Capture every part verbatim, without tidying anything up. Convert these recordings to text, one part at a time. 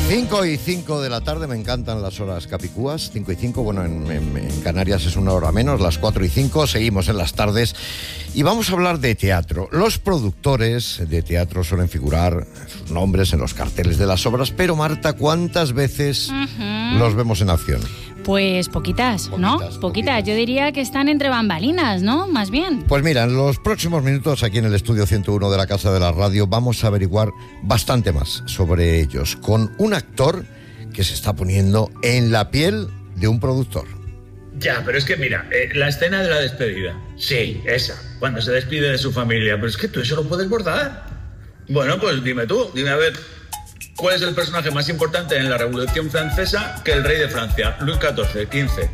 cinco y cinco de la tarde, me encantan las horas capicúas. cinco y cinco, bueno, en, en, en Canarias es una hora menos, las cuatro y cinco, seguimos en las tardes y vamos a hablar de teatro. Los productores de teatro suelen figurar sus nombres en los carteles de las obras, pero Marta, ¿cuántas veces uh-huh. los vemos en acción? Pues poquitas, ¿no? Poquitas, poquitas, poquitas. Yo diría que están entre bambalinas, ¿no? Más bien. Pues mira, en los próximos minutos aquí en el estudio ciento uno de la Casa de la Radio vamos a averiguar bastante más sobre ellos con un actor que se está poniendo en la piel de un productor. Ya, pero es que mira, eh, la escena de la despedida. Sí, esa, cuando se despide de su familia. Pero es que tú eso lo puedes bordar. Bueno, pues dime tú, dime a ver... ¿Cuál es el personaje más importante en la Revolución Francesa que el rey de Francia? Luis catorce, quince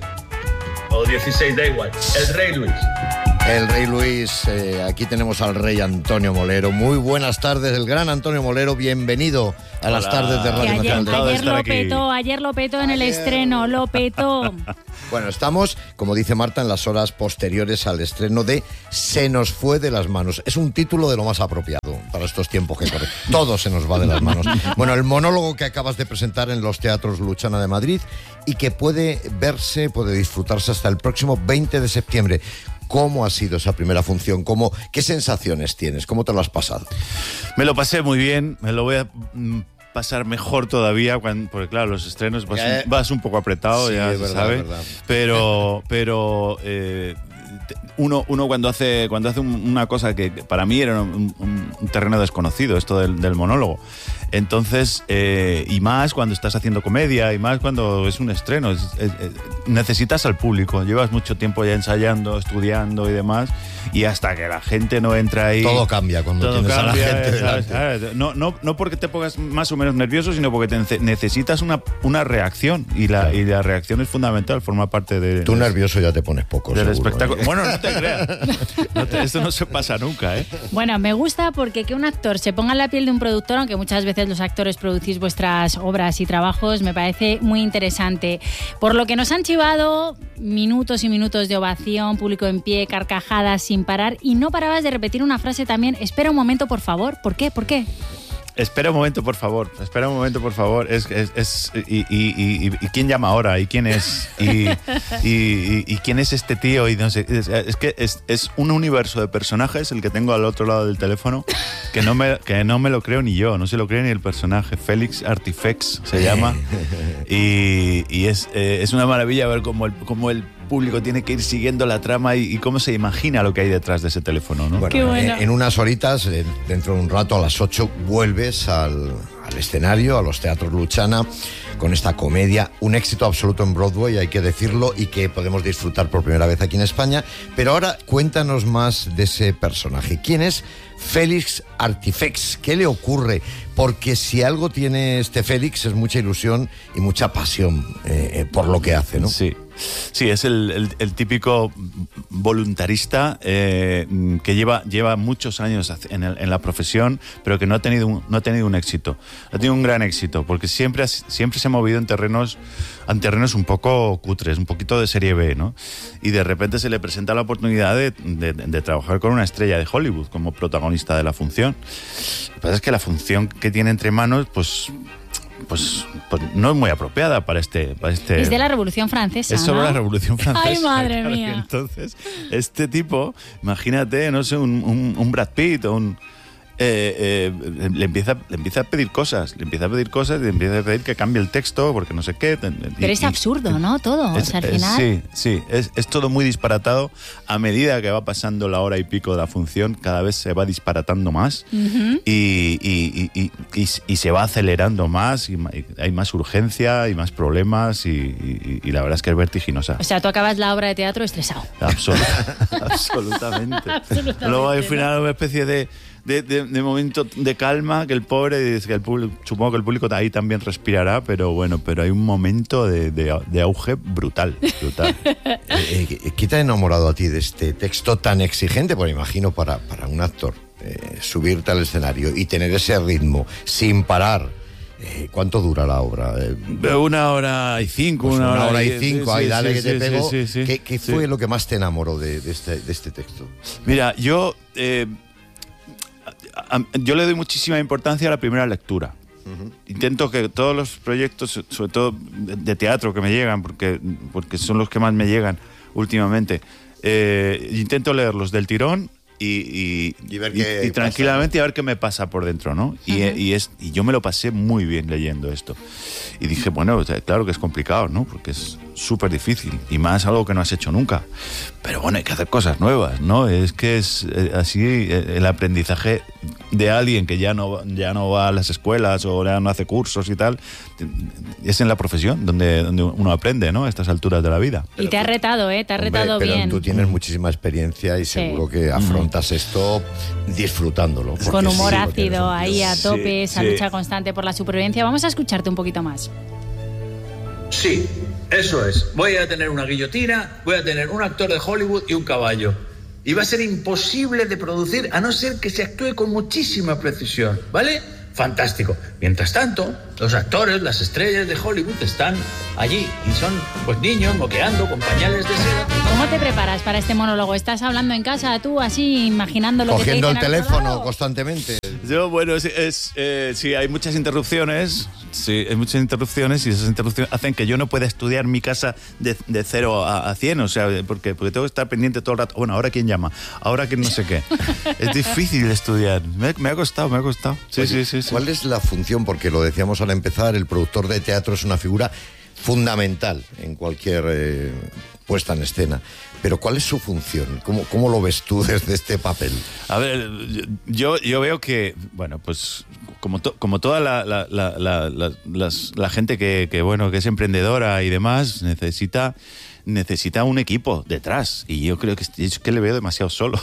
o dieciséis, da igual. El rey Luis. El rey Luis, eh, aquí tenemos al rey Antonio Molero. Muy buenas tardes, el gran Antonio Molero, bienvenido a Hola. Las tardes de Radio ayer, Nacional. Ayer lo petó, ayer lo petó en el ayer. estreno, lo petó. Bueno, estamos, como dice Marta, en las horas posteriores al estreno de Se nos fue de las manos. Es un título de lo más apropiado para estos tiempos que corren. Todo se nos va de las manos. Bueno, el monólogo que acabas de presentar en los Teatros Luchana de Madrid y que puede verse, puede disfrutarse hasta el próximo veinte de septiembre. ¿Cómo ha sido esa primera función? ¿Cómo, ¿Qué sensaciones tienes? ¿Cómo te lo has pasado? Me lo pasé muy bien, me lo voy a mm, pasar mejor todavía, cuando, porque claro, los estrenos vas, eh, un, vas un poco apretado, sí, ya se verdad, sabe, verdad. pero, pero eh, uno, uno cuando hace, cuando hace una cosa que para mí era un, un, un terreno desconocido, esto del, del monólogo, entonces, eh, y más cuando estás haciendo comedia, y más cuando es un estreno, es, es, es, necesitas al público, llevas mucho tiempo ya ensayando, estudiando y demás, y hasta que la gente no entra ahí... Todo cambia cuando todo tienes cambia, a la gente ¿sabes? delante. No, no, no porque te pongas más o menos nervioso, sino porque te necesitas una, una reacción, y la, claro. y la reacción es fundamental, forma parte de... Tú de, nervioso ya te pones poco, del seguro, espectáculo. ¿eh? Bueno, no te creas, no te, esto no se pasa nunca, ¿eh? Bueno, me gusta porque que un actor se ponga en la piel de un productor, aunque muchas veces los actores producís vuestras obras y trabajos, me parece muy interesante. Por lo que nos han chivado minutos y minutos de ovación, público en pie, carcajadas sin parar, y no parabas de repetir una frase también. Espera un momento, por favor. ¿Por qué? ¿Por qué? Espera un momento, por favor. Espera un momento, por favor. Es, es, es y, y, y, y quién llama ahora y quién es y, y, y, y quién es este tío y no sé. Es, es que es, es un universo de personajes el que tengo al otro lado del teléfono que no me que no me lo creo ni yo, no se lo cree ni el personaje. Félix Artifex se llama y, y es eh, es una maravilla ver cómo el cómo el público tiene que ir siguiendo la trama y, y cómo se imagina lo que hay detrás de ese teléfono, ¿no? Bueno, Qué bueno. en, en unas horitas, dentro de un rato, a las ocho, vuelves al, al escenario, a los Teatros Luchana, con esta comedia, un éxito absoluto en Broadway, hay que decirlo, y que podemos disfrutar por primera vez aquí en España. Pero ahora cuéntanos más de ese personaje. ¿Quién es Félix Artifex? ¿Qué le ocurre? Porque si algo tiene este Félix es mucha ilusión y mucha pasión eh, por lo que hace, ¿no? Sí. Sí, es el, el, el típico voluntarista eh, que lleva, lleva muchos años en, el, en la profesión, pero que no ha tenido un, no ha tenido un éxito. Ha tenido un gran éxito, porque siempre, siempre se ha movido en terrenos, en terrenos un poco cutres, un poquito de serie B, ¿no? Y de repente se le presenta la oportunidad de, de, de trabajar con una estrella de Hollywood como protagonista de la función. Lo que pasa es que la función que tiene entre manos, pues... Pues, pues no es muy apropiada para este, para este... Es de la Revolución Francesa, Es sobre ¿no? la Revolución Francesa. ¡Ay, madre claro, mía! Entonces, este tipo, imagínate, no sé, un, un, un Brad Pitt o un... Eh, eh, le, empieza, le empieza a pedir cosas, le empieza a pedir cosas, le empieza a pedir que cambie el texto porque no sé qué. Pero y, es absurdo, ¿no? Todo, es, o sea, al es, final... Sí, sí, es, es todo muy disparatado. A medida que va pasando la hora y pico de la función, cada vez se va disparatando más uh-huh. y, y, y, y, y, y se va acelerando más, y, y hay más urgencia y más problemas y, y, y la verdad es que es vertiginosa. O sea, tú acabas la obra de teatro estresado. Absoluta, absolutamente. Absolutamente. Luego al ¿no? final una especie de... De, de, de momento de calma, que el pobre, que el público, supongo que el público ahí también respirará, pero bueno, pero hay un momento de, de, de auge brutal, brutal. eh, eh, ¿Qué te ha enamorado a ti de este texto tan exigente? Pues imagino para, para un actor, eh, subirte al escenario y tener ese ritmo sin parar. Eh, ¿Cuánto dura la obra? Eh, una hora y cinco. Pues una, una hora, hora y y cinco, sí, ahí sí, dale sí, que te sí, pego. sí, sí, ¿Qué, qué sí. fue lo que más te enamoró de, de, este, de este texto? Mira, yo... Eh, yo le doy muchísima importancia a la primera lectura. Uh-huh. Intento que todos los proyectos, sobre todo de teatro que me llegan, porque, porque son los que más me llegan últimamente, eh, intento leerlos del tirón y, y, y, ver y, qué y tranquilamente pasa, ¿no? A ver qué me pasa por dentro, ¿no? Y, uh-huh. y, es, y yo me lo pasé muy bien leyendo esto. Y dije, bueno, claro que es complicado, ¿no? Porque es súper difícil y más algo que no has hecho nunca. Pero bueno, hay que hacer cosas nuevas, ¿no? Es que es eh, así eh, el aprendizaje de alguien que ya no, ya no va a las escuelas o ya no hace cursos y tal, es en la profesión donde, donde uno aprende, ¿no? A estas alturas de la vida. Y te has retado, ¿eh? Te has Hombre, retado pero bien. Tú tienes muchísima experiencia y sí. seguro que afrontas mm. esto disfrutándolo. Con humor sí, ácido, ahí a tope, sí, esa sí. lucha constante por la supervivencia. Vamos a escucharte un poquito más. Sí, eso es. Voy a tener una guillotina, voy a tener un actor de Hollywood y un caballo. Y va a ser imposible de producir a no ser que se actúe con muchísima precisión, ¿vale? Fantástico. Mientras tanto, los actores, las estrellas de Hollywood están allí y son pues niños moqueando con pañales de seda. ¿Cómo te preparas para este monólogo? ¿Estás hablando en casa tú así, imaginando lo Cogiendo que te dicen el teléfono al otro lado? constantemente? Yo, bueno, es, es eh, sí, hay muchas interrupciones, sí, hay muchas interrupciones y esas interrupciones hacen que yo no pueda estudiar mi casa de, de cero a, a cien, o sea, porque, porque tengo que estar pendiente todo el rato. Bueno, ¿ahora quién llama? ¿Ahora quién no sé qué? Es difícil estudiar. Me, me ha costado, me ha costado. Sí, Oye, sí, sí, sí. ¿Cuál es la función? Porque lo decíamos al empezar, el productor de teatro es una figura fundamental en cualquier eh, puesta en escena. Pero ¿cuál es su función? ¿Cómo, cómo lo ves tú desde este papel? A ver, yo, yo veo que, bueno, pues como, to, como toda la, la, la, la, la, las, la gente que, que, bueno, que es emprendedora y demás, necesita... necesita un equipo detrás y yo creo que es que le veo demasiado solo.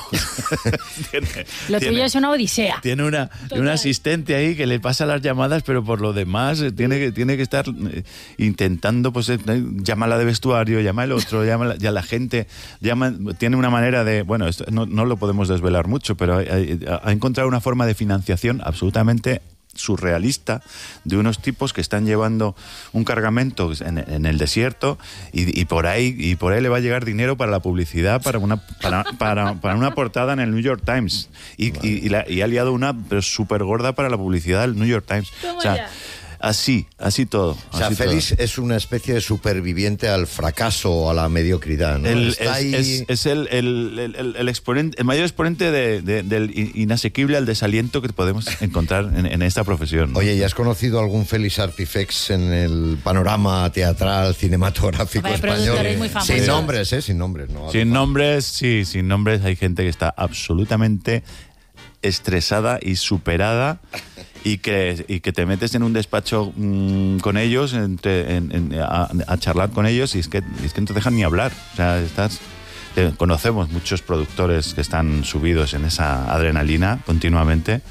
tiene, lo tuyo tiene, es una odisea. Tiene una, un asistente ahí que le pasa las llamadas, pero por lo demás tiene que, tiene que estar intentando, pues llama a la de vestuario, llama al otro, llama a la, ya la gente, llama, tiene una manera de, bueno, esto no, no lo podemos desvelar mucho, pero ha encontrado una forma de financiación absolutamente surrealista de unos tipos que están llevando un cargamento en, en el desierto y, y por ahí y por ahí le va a llegar dinero para la publicidad para una para, para, para una portada en el New York Times y, y, y, la, y ha liado una pero súper gorda para la publicidad del New York Times. O sea, así, así todo. O sea, así Félix todo. Es una especie de superviviente al fracaso o a la mediocridad, ¿no? El, Está es, ahí... es, es el, el, el, el, exponente, el mayor exponente de, de, del inasequible al desaliento que podemos encontrar en, en esta profesión, ¿no? Oye, ¿y has conocido algún Félix Artifex en el panorama teatral, cinematográfico Hay español? muy Sin nombres, ¿eh? Sin nombres, ¿no? Sin nombres, sí, sin nombres. Hay gente que está absolutamente estresada y superada y que, y que te metes en un despacho mmm, con ellos, entre, en, en, a, a charlar con ellos y es que, y es que no te dejan ni hablar. O sea, estás... Eh, conocemos muchos productores que están subidos en esa adrenalina continuamente.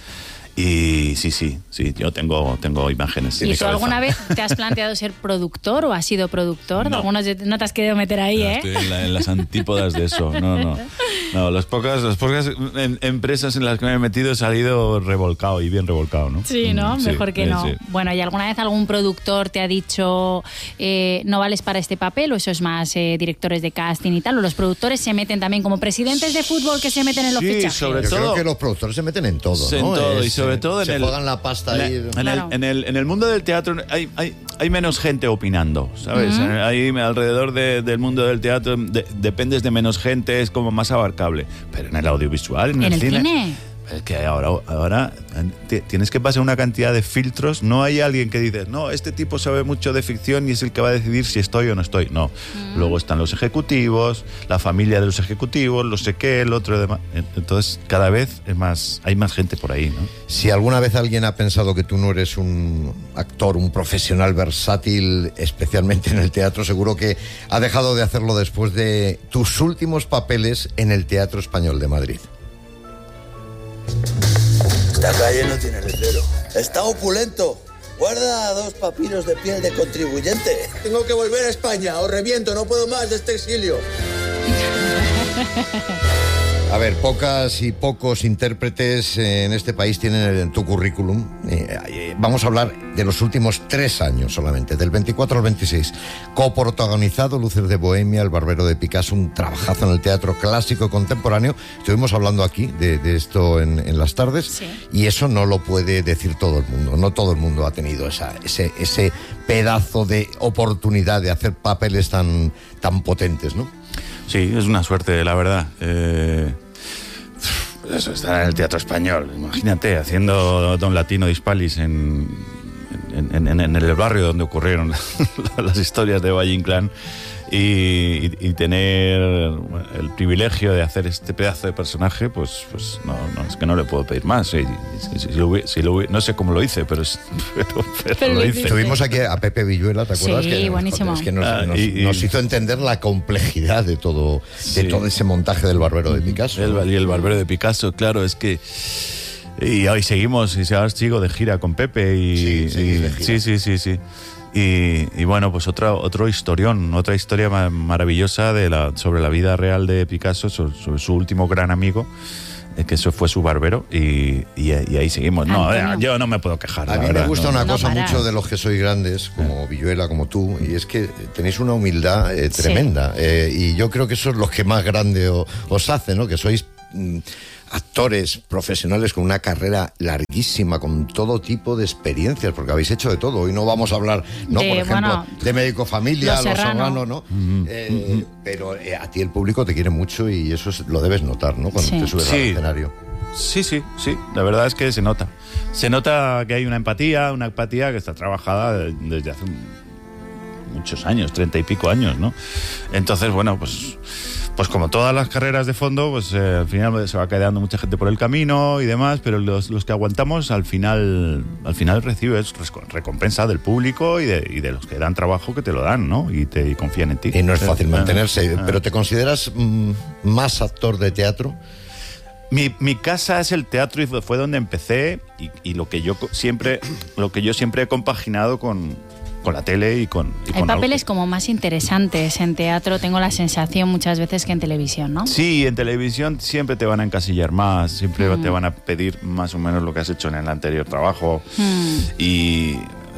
Y sí, sí, sí, yo tengo, tengo imágenes. ¿Y tú alguna vez te has planteado ser productor o has sido productor? No. Algunos no te has querido meter ahí, no, ¿eh? Estoy en, la, en las antípodas de eso. No, no. No, las pocas, las pocas en, empresas en las que me he metido he salido revolcado y bien revolcado, ¿no? Sí, ¿no? Sí, Mejor que sí, no. Sí. Bueno, ¿y alguna vez algún productor te ha dicho eh, no vales para este papel? ¿O eso es más eh, directores de casting y tal? ¿O los productores se meten también como presidentes de fútbol que se meten en los Sí, fichajes? sobre Yo todo. creo que los productores se meten en todo, Sí, ¿no? en todo, Es, y sobre eh, todo en se el... juegan la pasta en ahí. el, en, Claro. el, en, el, en el mundo del teatro hay, hay, hay menos gente opinando, ¿sabes? Uh-huh. Hay alrededor de, del mundo del teatro de, dependes de menos gente, es como más abarcable. Pero en el audiovisual, en, ¿En el, el cine... cine? Es que ahora, ahora tienes que pasar una cantidad de filtros. No hay alguien que dice, no, este tipo sabe mucho de ficción y es el que va a decidir si estoy o no estoy. No. Mm. Luego están los ejecutivos, la familia de los ejecutivos, lo sé qué, el otro demás. Entonces, cada vez es más, hay más gente por ahí, ¿no? Si alguna vez alguien ha pensado que tú no eres un actor, un profesional versátil, especialmente en el teatro, seguro que ha dejado de hacerlo después de tus últimos papeles en el Teatro Español de Madrid. Esta calle no tiene letrero. Está opulento. Guarda dos papiros de piel de contribuyente. Tengo que volver a España. Os reviento. No puedo más de este exilio. A ver, pocas y pocos intérpretes en este país tienen en tu currículum. Eh, vamos a hablar de los últimos tres años solamente, del veinticuatro al veintiséis. Coprotagonizado Luces de Bohemia, El Barbero de Picasso, un trabajazo en el teatro clásico contemporáneo. Estuvimos hablando aquí de, de esto en, en las tardes, sí. Y eso no lo puede decir todo el mundo. No todo el mundo ha tenido esa, ese, ese pedazo de oportunidad de hacer papeles tan, tan potentes, ¿no? Sí, es una suerte, la verdad. Eh, eso, estar en el teatro español. Imagínate, haciendo Don Latino Dispalis en, en, en, en el barrio donde ocurrieron las historias de Valle Inclán. Y, y, y tener el privilegio de hacer este pedazo de personaje, pues, pues no, no, es que no le puedo pedir más. Si, si, si lo, si lo, no sé cómo lo hice, pero, es, pero, pero, pero lo hice. Tuvimos aquí a Pepe Villuela, ¿te acuerdas? Sí, que, buenísimo. Es que nos, ah, nos, y, nos hizo entender la complejidad de todo, sí. de todo ese montaje del Barbero de Picasso. El, y el Barbero de Picasso, claro, es que... Y hoy seguimos, y ahora sigo de gira con Pepe y... Sí, sí, y, de gira. sí, sí, sí, sí. Y, y bueno, pues otra, otro historión, otra historia ma- maravillosa de la, sobre la vida real de Picasso, sobre, sobre su último gran amigo, eh, que eso fue su barbero, y, y, y ahí seguimos. No, eh, yo no me puedo quejar. A la mí verdad, me gusta no, una no cosa parar. mucho de los que sois grandes, como Villuela, como tú, y es que tenéis una humildad eh, tremenda. Sí. Eh, y yo creo que eso es lo que más grande o, os hace, ¿no? Que sois... Mm, actores profesionales con una carrera larguísima, con todo tipo de experiencias, porque habéis hecho de todo. Hoy no vamos a hablar, no de, por ejemplo, bueno, de Médico Familia, Los Serrano, ¿no? Mm-hmm. Eh, Mm-hmm. pero eh, a ti el público te quiere mucho y eso es, lo debes notar, ¿no? Cuando sí. te subes sí. al escenario. Sí, sí, sí. La verdad es que se nota. Se nota que hay una empatía, una empatía que está trabajada desde hace muchos años, treinta y pico años, ¿no? Entonces, bueno, pues... Pues como todas las carreras de fondo, pues eh, al final se va quedando mucha gente por el camino y demás, pero los, los que aguantamos al final al final recibes recompensa del público y de, y de los que dan trabajo, que te lo dan, ¿no? Y te y confían en ti. Y no es fácil eh, mantenerse, eh, pero ¿te consideras mm, más actor de teatro? Mi, mi casa es el teatro y fue donde empecé y, y lo que yo siempre lo que yo siempre he compaginado con con la tele y con... Y Hay con papeles algo. como más interesantes en teatro, tengo la sensación muchas veces que en televisión, ¿no? Sí, en televisión siempre te van a encasillar más, siempre Mm. te van a pedir más o menos lo que has hecho en el anterior trabajo. Mm. Y, y,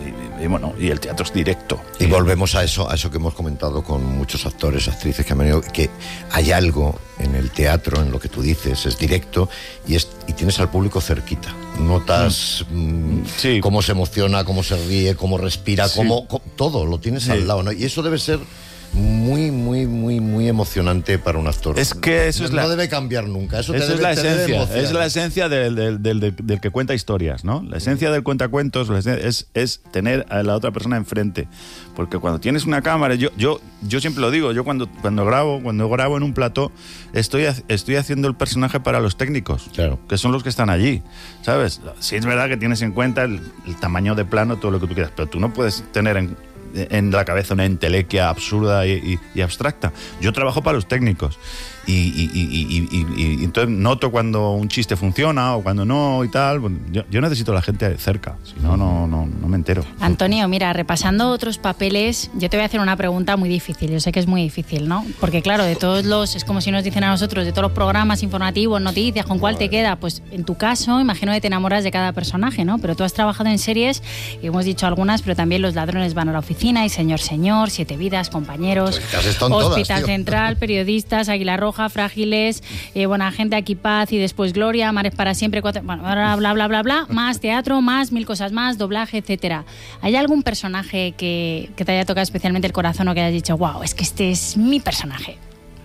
y bueno, y el teatro es directo. Y volvemos a eso, a eso que hemos comentado con muchos actores, actrices que han venido, que hay algo en el teatro, en lo que tú dices, es directo y, es, y tienes al público cerquita. Notas mm. Mm, sí. cómo se emociona, cómo se ríe, cómo respira, Sí. cómo, cómo todo lo tienes Sí. al lado, ¿no? Y eso debe ser muy, muy, muy, muy emocionante para un actor. Es que eso no, es la... no debe cambiar nunca. Eso, Eso te es debe, la te debe esencia, emocionar. es la esencia del, del, del, del, del que cuenta historias, ¿no? La esencia del cuentacuentos la esencia es, es tener a la otra persona enfrente. Porque cuando tienes una cámara, yo, yo, yo siempre lo digo, yo cuando, cuando grabo, cuando grabo en un plató, estoy, estoy haciendo el personaje para los técnicos, Claro. que son los que están allí, ¿sabes? Sí es verdad que tienes en cuenta el, el tamaño de plano, todo lo que tú quieras, pero tú no puedes tener en, en la cabeza una entelequia absurda y, y, y abstracta. Yo trabajo para los técnicos y, y, y, y, y, y entonces noto cuando un chiste funciona o cuando no y tal. Bueno, yo, yo necesito a la gente cerca, si no, no, no, no me entero. Antonio, mira, repasando otros papeles, yo te voy a hacer una pregunta muy difícil. Yo sé que es muy difícil, ¿no? Porque claro, de todos los, es como si nos dicen a nosotros, de todos los programas informativos, noticias, ¿con cuál te queda? Pues en tu caso, imagino que te enamoras de cada personaje, ¿no? Pero tú has trabajado en series, y hemos dicho algunas, pero también Los ladrones van a la oficina, y Señor, Señor, Siete vidas, Compañeros, Pues que has estado en Hospital todas, tío. Central, Periodistas, Águila Roja, Frágiles, eh, Buena Gente, Aquí Paz y después Gloria, Mares para siempre, cuatro, bueno, bla, bla, bla, bla, bla, más teatro, más mil cosas más, doblaje, etcétera. ¿Hay algún personaje que, que te haya tocado especialmente el corazón o que hayas dicho, wow, es que este es mi personaje?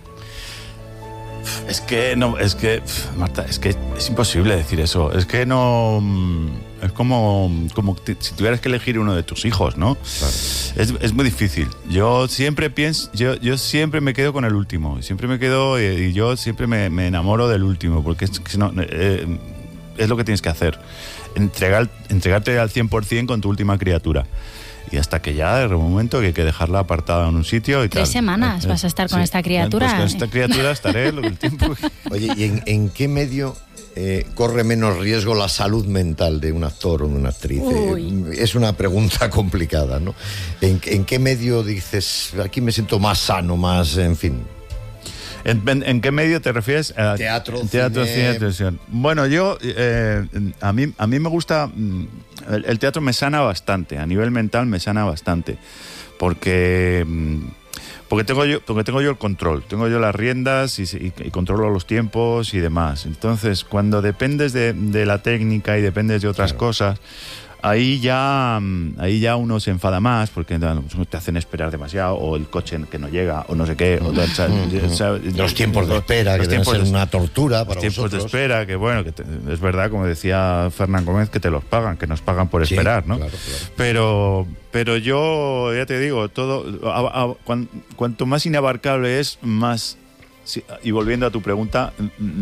Es que no, es que, Marta, es que es imposible decir eso. Es que no. Es como, como t- si tuvieras que elegir uno de tus hijos, ¿no? Claro. Es, es muy difícil. Yo siempre pienso, yo, yo siempre me quedo con el último. Siempre me quedo y, y yo siempre me, me enamoro del último, porque es, que no, eh, es lo que tienes que hacer. Entregar, entregarte al cien por ciento con tu última criatura. Y hasta que ya, de un momento, que hay que dejarla apartada en un sitio y Tres tal. semanas vas a estar con esta criatura. Pues con esta criatura estaré lo- el tiempo que... Oye, ¿y en, en qué medio eh, corre menos riesgo la salud mental de un actor o de una actriz? Uy. Eh, es una pregunta complicada, ¿no? ¿En, en qué medio dices, aquí me siento más sano, más, en fin? ¿En, en, en qué medio te refieres? A teatro, teatro, cine... cine, televisión. Bueno, yo, eh, a, mí, a mí me gusta, el, el teatro me sana bastante, a nivel mental me sana bastante, porque... Porque tengo yo, porque tengo yo el control, tengo yo las riendas y, y, y controlo los tiempos y demás. Entonces, cuando dependes de, de la técnica y dependes de otras claro. cosas, ahí ya, ahí ya uno se enfada más porque te hacen esperar demasiado, o el coche que no llega, o no sé qué. O, o sea, o sea, los tiempos de espera, los que deben ser una tortura para los tiempos vosotros. de espera, que bueno, que te, es verdad, como decía Fernán Gómez, que te los pagan, que nos pagan por sí, esperar, ¿no? Claro, claro. Pero, pero yo, ya te digo, todo, a, a, cuan, cuanto más inabarcable es, más... Sí, y volviendo a tu pregunta,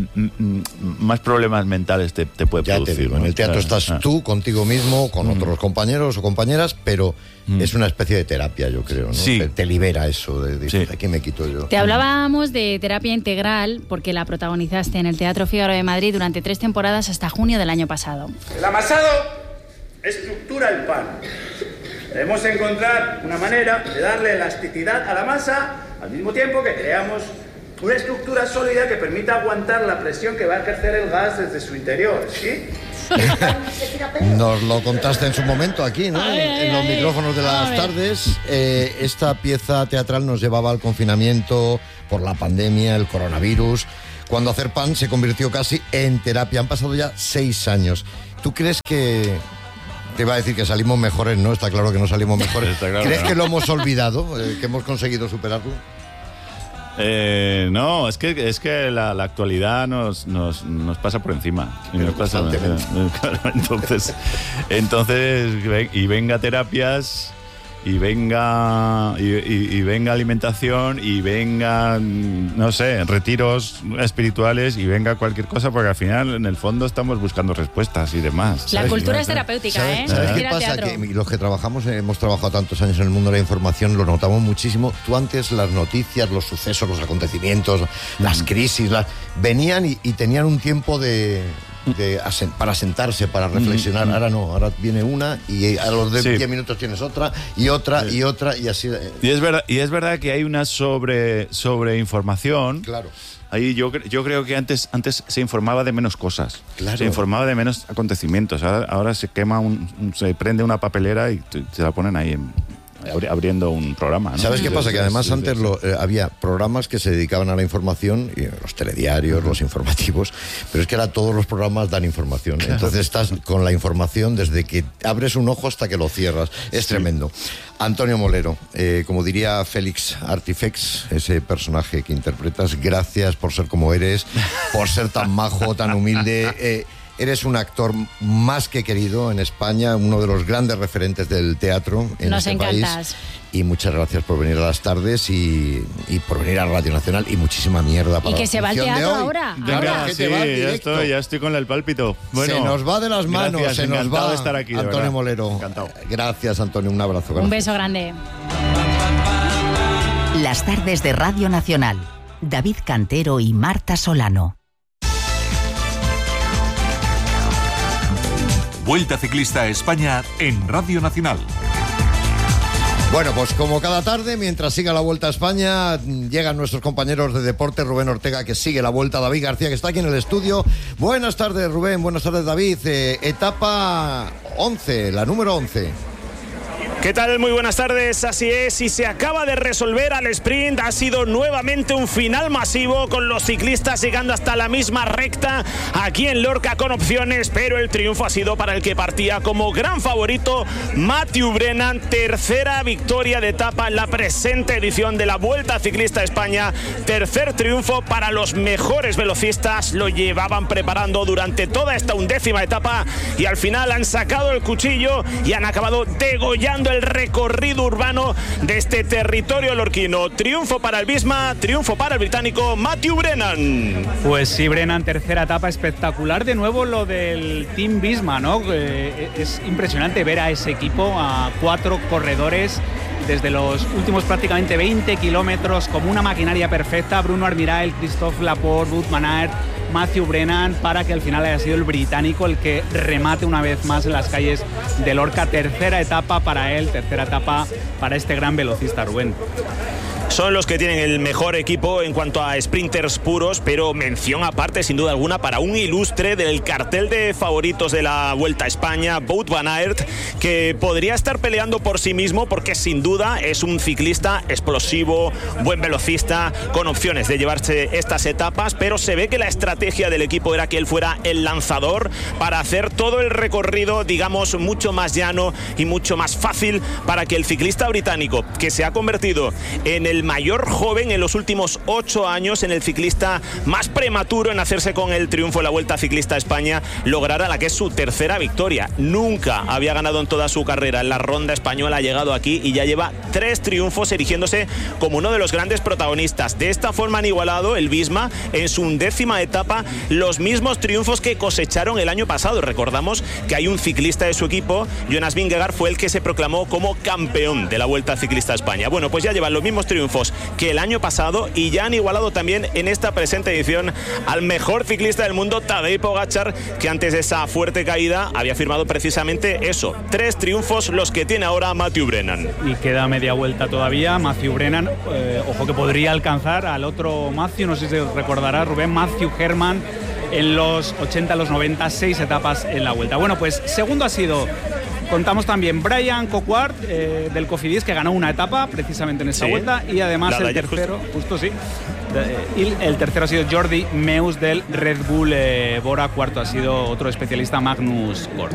más problemas mentales te, te puede ya producir. Te digo, ¿no? En el teatro Claro, estás claro. tú, contigo mismo, con Mm. otros compañeros o compañeras, pero mm. es una especie de terapia, yo creo, ¿no? Sí. Te, te libera eso, de, de Sí. aquí me quito yo. Te hablábamos de terapia integral porque la protagonizaste en el Teatro Fígaro de Madrid durante tres temporadas hasta junio del año pasado. El amasado estructura el pan. Debemos encontrar una manera de darle elasticidad a la masa al mismo tiempo que creamos una estructura sólida que permita aguantar la presión que va a ejercer el gas desde su interior, ¿sí? Nos lo contaste en su momento aquí, ¿no? Ay, en, ay, en los ay. micrófonos de las tardes. Eh, esta pieza teatral nos llevaba al confinamiento por la pandemia, el coronavirus, cuando hacer pan se convirtió casi en terapia. Han pasado ya seis años. ¿Tú crees que... Te iba a decir que salimos mejores, ¿no? Está claro que no salimos mejores. Está claro, ¿Crees ¿no? que lo hemos olvidado? Eh, ¿Que hemos conseguido superarlo? Eh, no, es que es que la, la actualidad nos, nos, nos pasa por encima. Y nos pasa, claro, entonces, entonces, y venga terapias, y venga y, y, y venga alimentación, y venga, no sé, retiros espirituales, y venga cualquier cosa, porque al final, en el fondo, estamos buscando respuestas y demás. La ¿Sabes? cultura es terapéutica, ¿Sabes, ¿eh? ¿sabes Ir qué al pasa? teatro. Que los que trabajamos, eh, hemos trabajado tantos años en el mundo de la información, lo notamos muchísimo. Tú antes las noticias, los sucesos, los acontecimientos, las crisis, las, venían y, y tenían un tiempo de... De asen- para sentarse, para reflexionar. Ahora no, ahora viene una y a los diez sí. minutos tienes otra y otra sí. y otra y así. Y es verdad, y es verdad que hay una sobre, sobre información. Claro. Ahí yo, yo creo que antes, antes se informaba de menos cosas. Claro. Se informaba de menos acontecimientos. Ahora, ahora se quema, un, un, se prende una papelera y te, te la ponen ahí en, abriendo un programa, ¿no? ¿Sabes qué pasa? Que además antes lo, eh, había programas que se dedicaban a la información, y los telediarios, los informativos, pero es que ahora todos los programas dan información. Entonces estás con la información desde que abres un ojo hasta que lo cierras. Es sí. tremendo. Antonio Molero, eh, como diría Félix Artifex, ese personaje que interpretas, gracias por ser como eres, por ser tan majo, tan humilde. Eh, Eres un actor más que querido en España, uno de los grandes referentes del teatro en Nos este encantas. país. Y muchas gracias por venir a las tardes y, y por venir a Radio Nacional, y muchísima mierda para y que la se va al función de teatro hoy. ahora. Venga, ahora. que sí, te va ya directo. estoy, ya estoy con el pálpito. Bueno, se nos va de las manos, gracias, se nos encantado va. de estar aquí, de Antonio verdad. Molero. Encantado. Gracias, Antonio, un abrazo. Un gracias. beso grande. Las tardes de Radio Nacional. David Cantero y Marta Solano. Vuelta Ciclista a España en Radio Nacional. Bueno, pues como cada tarde, mientras siga la Vuelta a España, llegan nuestros compañeros de deporte, Rubén Ortega, que sigue la Vuelta, David García, que está aquí en el estudio. Buenas tardes, Rubén, buenas tardes, David. Eh, etapa once, la número once. ¿Qué tal? Muy buenas tardes, así es, y se acaba de resolver al sprint. Ha sido nuevamente un final masivo, con los ciclistas llegando hasta la misma recta aquí en Lorca con opciones, pero el triunfo ha sido para el que partía como gran favorito, Matthew Brennan. Tercera victoria de etapa en la presente edición de la Vuelta Ciclista a España, tercer triunfo para los mejores velocistas. Lo llevaban preparando durante toda esta undécima etapa y al final han sacado el cuchillo y han acabado degollando el recorrido urbano de este territorio lorquino. Triunfo para el Visma, triunfo para el británico Matthew Brennan. Pues sí, Brennan, tercera etapa, espectacular de nuevo lo del Team Visma, ¿no? Eh, es impresionante ver a ese equipo, a cuatro corredores desde los últimos prácticamente veinte kilómetros, como una maquinaria perfecta. Bruno Armirail, Christophe Laporte, Wout van Aert, Matthew Brennan, para que al final haya sido el británico el que remate una vez más en las calles de Lorca. Tercera etapa para él, tercera etapa para este gran velocista, Rubén. Son los que tienen el mejor equipo en cuanto a sprinters puros, pero mención aparte, sin duda alguna, para un ilustre del cartel de favoritos de la Vuelta a España, Wout van Aert, que podría estar peleando por sí mismo porque sin duda es un ciclista explosivo, buen velocista, con opciones de llevarse estas etapas, pero se ve que la estrategia del equipo era que él fuera el lanzador para hacer todo el recorrido, digamos, mucho más llano y mucho más fácil para que el ciclista británico, que se ha convertido en el mayor joven en los últimos ocho años, en el ciclista más prematuro en hacerse con el triunfo en la Vuelta Ciclista a España, lograra la que es su tercera victoria. Nunca había ganado en toda su carrera en la ronda española, ha llegado aquí y ya lleva tres triunfos, erigiéndose como uno de los grandes protagonistas. De esta forma han igualado el Visma en su undécima etapa los mismos triunfos que cosecharon el año pasado. Recordamos que hay un ciclista de su equipo, Jonas Vingegaard, fue el que se proclamó como campeón de la Vuelta Ciclista a España. Bueno, pues ya llevan los mismos triunfos que el año pasado y ya han igualado también en esta presente edición al mejor ciclista del mundo, Tadej Pogačar, que antes de esa fuerte caída había firmado precisamente eso, tres triunfos los que tiene ahora Matthew Brennan. Y queda media vuelta todavía. Matthew Brennan, eh, ojo que podría alcanzar al otro Matthew, no sé si recordará Rubén, Matthew Herman, en los ochenta, los noventa, seis etapas en la vuelta. Bueno, pues segundo ha sido, contamos también, Brian Coquard, eh, del Cofidis, que ganó una etapa precisamente en esta sí, vuelta, y además el tercero, justo, justo sí, y el tercero ha sido Jordi Meus del Red Bull eh, Bora, cuarto ha sido otro especialista, Magnus Kort.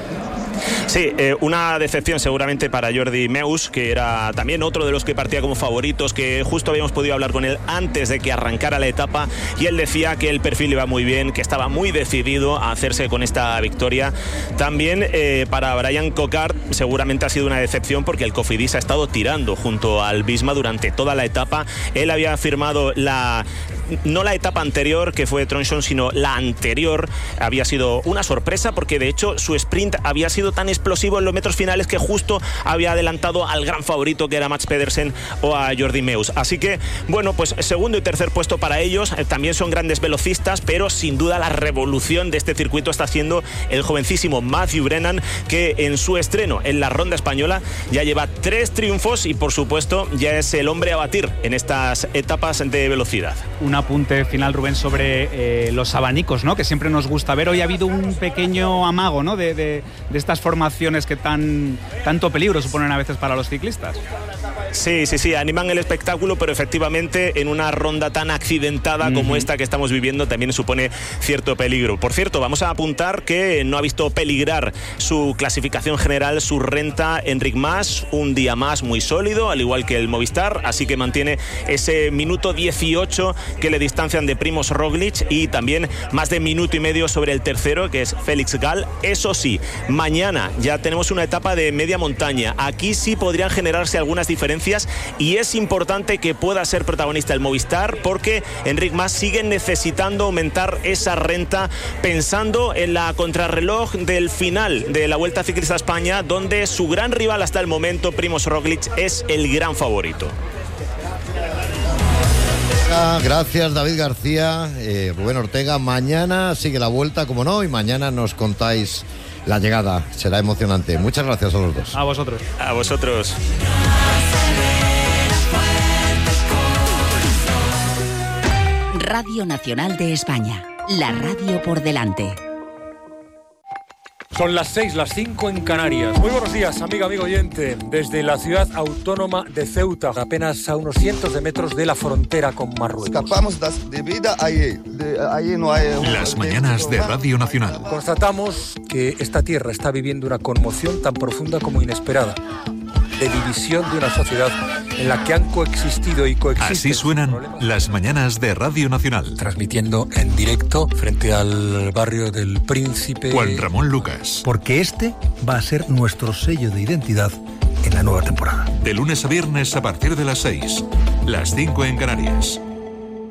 Sí, eh, una decepción seguramente para Jordi Meus, que era también otro de los que partía como favoritos, que justo habíamos podido hablar con él antes de que arrancara la etapa y él decía que el perfil iba muy bien, que estaba muy decidido a hacerse con esta victoria. También eh, para Brian Coquard seguramente ha sido una decepción porque el Cofidis ha estado tirando junto al Visma durante toda la etapa. Él había firmado la... no la etapa anterior, que fue Tronchon, sino la anterior. Había sido una sorpresa porque de hecho su sprint había sido tan explosivo en los metros finales que justo había adelantado al gran favorito, que era Mats Pedersen o a Jordi Meus. Así que, bueno, pues segundo y tercer puesto para ellos. También son grandes velocistas, pero sin duda la revolución de este circuito está haciendo el jovencísimo Matthew Brennan, que en su estreno en la ronda española ya lleva tres triunfos y por supuesto ya es el hombre a batir en estas etapas de velocidad. Un apunte final, Rubén, sobre eh, los abanicos, ¿no?, que siempre nos gusta ver. Hoy ha habido un pequeño amago, ¿no?, de, de, de estas formaciones que tan, tanto peligro suponen a veces para los ciclistas. Sí, sí, sí, animan el espectáculo, pero efectivamente en una ronda tan accidentada uh-huh. como esta que estamos viviendo también supone cierto peligro. Por cierto, vamos a apuntar que no ha visto peligrar su clasificación general, su renta, Enric Mas, un día más muy sólido, al igual que el Movistar, así que mantiene ese minuto dieciocho que le distancian de Primož Roglič y también más de minuto y medio sobre el tercero, que es Félix Gall. Eso sí, mañana ya tenemos una etapa de media montaña. Aquí sí podrían generarse algunas diferencias y es importante que pueda ser protagonista el Movistar porque Enric Mas sigue necesitando aumentar esa renta pensando en la contrarreloj del final de la Vuelta Ciclista a España, donde su gran rival hasta el momento, Primož Roglič, es el gran favorito. Gracias, David García, eh, Rubén Ortega. Mañana sigue la Vuelta, como no, y mañana nos contáis la llegada. Será emocionante. Muchas gracias a los dos. A vosotros. A vosotros. Radio Nacional de España, la radio por delante. Son las seis, las cinco en Canarias. Muy buenos días, amiga, amigo oyente. Desde la ciudad autónoma de Ceuta, apenas a unos cientos de metros de la frontera con Marruecos. Escapamos de vida allí. De, allí no hay... Las mañanas de Radio Nacional. Constatamos que esta tierra está viviendo una conmoción tan profunda como inesperada, de división de una sociedad en la que han coexistido y coexisten. Así suenan las mañanas de Radio Nacional. Transmitiendo en directo frente al barrio del Príncipe. Juan Ramón Lucas. Porque este va a ser nuestro sello de identidad en la nueva temporada. De lunes a viernes a partir de las seis, las cinco en Canarias.